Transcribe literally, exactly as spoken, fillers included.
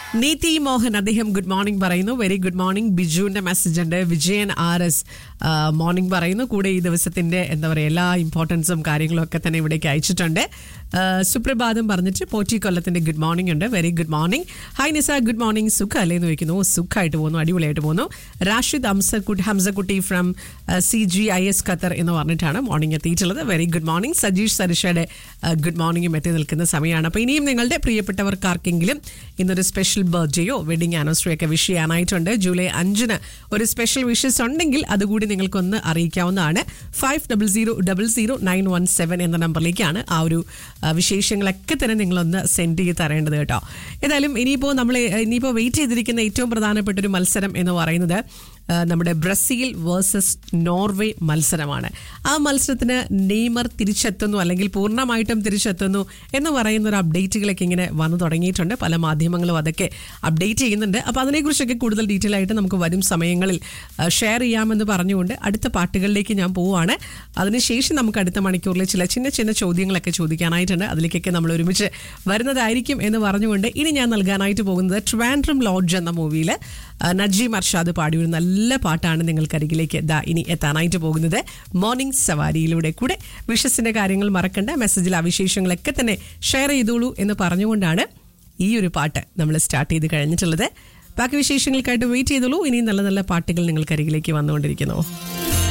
നീതി മോഹൻ അദ്ദേഹം good morning പറയുന്നു. Very good morning. ബിജുവിന്റെ മെസ്സേജ് ഉണ്ട്. വിജയൻ ആർ എസ് മോർണിംഗ് പറയുന്നു. കൂടെ ഈ ദിവസത്തിന്റെ എന്താ പറയുക എല്ലാ ഇമ്പോർട്ടൻസും കാര്യങ്ങളും ഒക്കെ തന്നെ ഇവിടേക്ക് അയച്ചിട്ടുണ്ട്. സുപ്രഭാതം പറഞ്ഞിട്ട് പോറ്റി കൊല്ലത്തിന്റെ ഗുഡ് മോർണിംഗ് ഉണ്ട്. Very good morning. ഹായ് നിസ, ഗുഡ് മോർണിംഗ്. സുഖ അല്ലേ എന്ന് ചോദിക്കുന്നു. സുഖമായിട്ട് പോകുന്നു, അടിപൊളിയായിട്ട് പോകുന്നു. Rashid Hamsakutty Hamsakutty from C G I S Qatar എന്ന് പറഞ്ഞിട്ടാണ് മോർണിംഗ് എത്തിയിട്ടുള്ളത്. Very good morning. Sajeesh സരിഷയുടെ good മോർണിംഗും എത്തി നിൽക്കുന്ന സമയമാണ്. അപ്പോൾ ഇനിയും നിങ്ങളുടെ പ്രിയപ്പെട്ടവർക്കാർക്കെങ്കിലും ഇന്നൊരു സ്പെഷ്യൽ ബർത്ത്ഡേയോ വെഡിങ് ആനിവേഴ്സറി ഒക്കെ വിഷ് ചെയ്യാനായിട്ടുണ്ട്. ജൂലൈ അഞ്ചിന് ഒരു സ്പെഷ്യൽ വിഷസ് ഉണ്ടെങ്കിൽ അതുകൂടി നിങ്ങൾക്കൊന്ന് അറിയിക്കാവുന്നതാണ്. Five double zero double zero nine one seven എന്ന നമ്പറിലേക്കാണ് ആ ഒരു വിശേഷങ്ങളൊക്കെ തന്നെ നിങ്ങളൊന്ന് സെൻഡ് ചെയ്ത് തരേണ്ടത് കേട്ടോ. ഏതായാലും ഇനിയിപ്പോൾ നമ്മൾ ഇനിയിപ്പോൾ വെയിറ്റ് ചെയ്തിരിക്കുന്ന ഏറ്റവും പ്രധാനപ്പെട്ട ഒരു മത്സരം എന്ന് പറയുന്നത് നമ്മുടെ ബ്രസീൽ വേഴ്സസ് നോർവേ മത്സരമാണ്. ആ മത്സരത്തിന് നെയ്മർ തിരിച്ചെത്തുന്നു അല്ലെങ്കിൽ പൂർണ്ണമായിട്ടും തിരിച്ചെത്തുന്നു എന്ന് പറയുന്ന ഒരു അപ്ഡേറ്റുകളൊക്കെ ഇങ്ങനെ വന്നു തുടങ്ങിയിട്ടുണ്ട്. പല മാധ്യമങ്ങളും അതൊക്കെ അപ്ഡേറ്റ് ചെയ്യുന്നുണ്ട്. അപ്പോൾ അതിനെക്കുറിച്ചൊക്കെ കൂടുതൽ ഡീറ്റെയിൽ ആയിട്ട് നമുക്ക് വരും സമയങ്ങളിൽ ഷെയർ ചെയ്യാമെന്ന് പറഞ്ഞുകൊണ്ട് അടുത്ത പാട്ടുകളിലേക്ക് ഞാൻ പോവുകയാണ്. അതിനുശേഷം നമുക്ക് അടുത്ത മണിക്കൂറിൽ ചില ചിന്ന ചിന്ന ചോദ്യങ്ങളൊക്കെ ചോദിക്കാനായിട്ടുണ്ട്. അതിലേക്കൊക്കെ നമ്മൾ ഒരുമിച്ച് വരുന്നതായിരിക്കും എന്ന് പറഞ്ഞുകൊണ്ട് ഇനി ഞാൻ നൽകാനായിട്ട് പോകുന്നത് ട്രിവാൻഡ്രം ലോഡ്ജ് എന്ന മൂവിയിൽ നജീം അർഷാദ് പാടിയ ഒരു നല്ല പാട്ടാണ് നിങ്ങൾക്കരികിലേക്ക് ദാ ഇനി എത്താനായിട്ട് പോകുന്നത്. മോർണിംഗ് സവാരിയിലൂടെ കൂടെ വിഷസിന്റെ കാര്യങ്ങൾ മറക്കണ്ട. മെസ്സേജിൽ ആ വിശേഷങ്ങളൊക്കെ തന്നെ ഷെയർ ചെയ്തോളൂ എന്ന് പറഞ്ഞുകൊണ്ടാണ് ഈ ഒരു പാട്ട് നമ്മൾ സ്റ്റാർട്ട് ചെയ്ത് കഴിഞ്ഞിട്ടുള്ളത്. ബാക്കി വിശേഷങ്ങൾക്കായിട്ട് വെയിറ്റ് ചെയ്തോളൂ. ഇനിയും നല്ല നല്ല പാട്ടുകൾ നിങ്ങൾക്കരികിലേക്ക് വന്നുകൊണ്ടിരിക്കുന്നു.